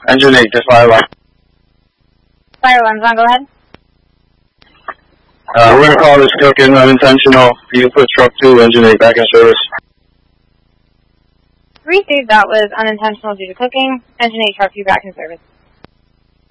Engine 8 to fire alarm. Fire alarm's on, go ahead. We're going to call this cooking unintentional. You put truck 2, engine 8 back in service. Received, that was unintentional due to cooking. Engine 8, truck 2 back in service.